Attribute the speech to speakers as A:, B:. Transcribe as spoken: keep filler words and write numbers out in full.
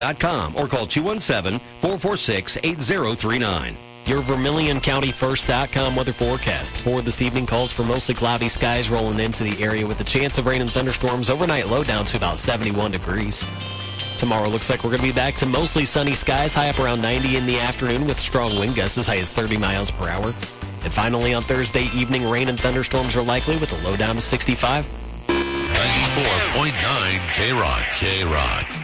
A: dot com or call two one seven, four four six, eight zero three nine.
B: Your Vermilion County First dot com weather forecast. For this evening calls for mostly cloudy skies rolling into the area with a chance of rain and thunderstorms. Overnight low down to about seventy-one degrees. Tomorrow looks like we're going to be back to mostly sunny skies, high up around ninety in the afternoon with strong wind gusts as high as thirty miles per hour. And finally on Thursday evening, rain and thunderstorms are likely with a low down to sixty-five.
C: ninety-four point nine K-Rock. K-Rock.